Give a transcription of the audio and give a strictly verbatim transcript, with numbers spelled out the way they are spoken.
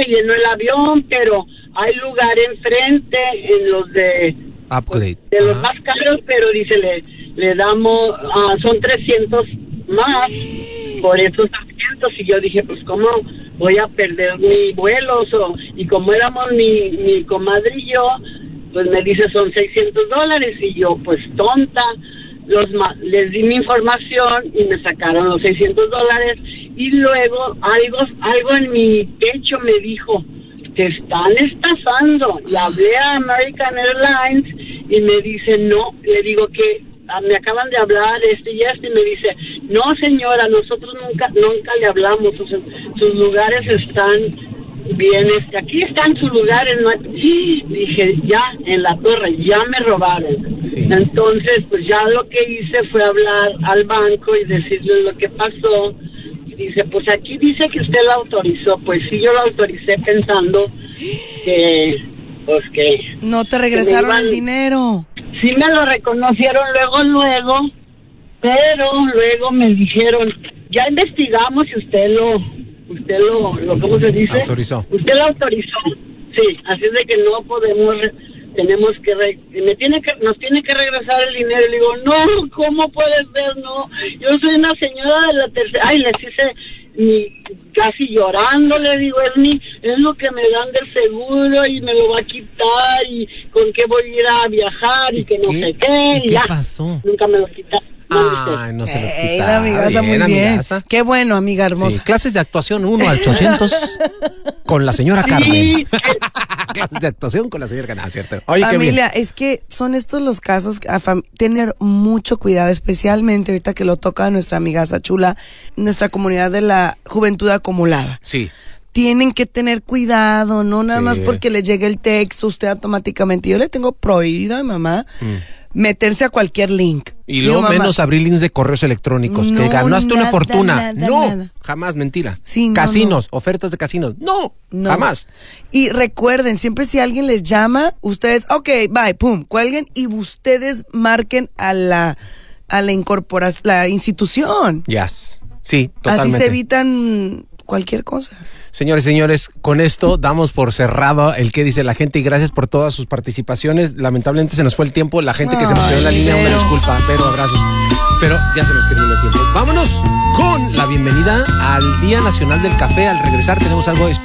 se llenó el avión, pero hay lugar enfrente en los de Upgrade. Pues, de los Ajá. más caros, pero dice, le, le damos, uh, son trescientos más por esos asientos. Y yo dije, pues, ¿cómo voy a perder mi vuelo? So, y como éramos mi, mi comadre y yo, pues me dice, son seiscientos dólares. Y yo, pues, tonta, los les di mi información y me sacaron los seiscientos dólares. Y luego algo, algo en mi pecho me dijo, te están estafando. Y hablé a American Airlines y me dice, no, le digo que ah, me acaban de hablar este y este, y me dice, no señora, nosotros nunca nunca le hablamos, sus, sus lugares están bien, este, aquí están sus lugares, no hay... Dije, ya, en la torre, ya me robaron. Sí. Entonces, pues ya lo que hice fue hablar al banco y decirle lo que pasó. Dice, pues aquí dice que usted la autorizó. Pues sí, yo la autoricé pensando que, pues que... No te regresaron iban, el dinero. Sí me lo reconocieron luego, luego, pero luego me dijeron, ya investigamos y usted lo, usted lo, lo ¿cómo se dice? Autorizó. Usted lo autorizó. Sí, así es de que no podemos... tenemos que, re, me tiene que, nos tiene que regresar el dinero. Le digo, no, ¿cómo puede ser? No, yo soy una señora de la tercera, ay, les hice, ni, casi llorando, le digo, es mi, es lo que me dan del seguro y me lo va a quitar y con qué voy a ir a viajar y, ¿Y que no qué? sé qué. ¿Y qué ya, pasó? nunca me lo quitaron. Ay, no se los Ey, quita. la amigaza, muy bien. Amigaza. Qué bueno, amiga hermosa. Sí, clases de actuación uno al ochocientos con la señora Carmen. Sí. Clases de actuación con la señora Carmen, ¿cierto? Oye, Familia, es que son estos los casos a fam- tener mucho cuidado, especialmente ahorita que lo toca nuestra amigaza chula, nuestra comunidad de la juventud acumulada. Sí. Tienen que tener cuidado, no nada Sí. más porque le llegue el texto, usted automáticamente. Yo le tengo prohibido a mamá mm. meterse a cualquier link. Y luego Digo, menos abrir links de correos electrónicos, no, que ganaste una nada, fortuna. nada, no, nada. jamás, mentira. Sí, no, Casinos, ofertas de casinos. No, No. jamás. Y recuerden, siempre si alguien les llama, ustedes, ok, bye, pum, cuelguen y ustedes marquen a la, a la incorporación, la institución. Yes. Sí, totalmente. Así se evitan cualquier cosa. Señores, señores, con esto damos por cerrado el que dice la gente y gracias por todas sus participaciones. Lamentablemente se nos fue el tiempo. La gente que se nos quedó en la línea, una pero- disculpa, pero abrazos. Pero ya se nos terminó el tiempo. Vámonos con la bienvenida al Día Nacional del Café. Al regresar tenemos algo especial.